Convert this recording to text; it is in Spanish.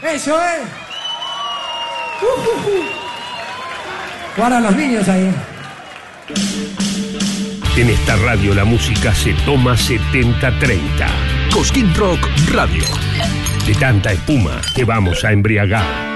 Eso es. Guarda los niños ahí. En esta radio la música se toma 70-30. Cosquín Rock Radio. De tanta espuma te vamos a embriagar.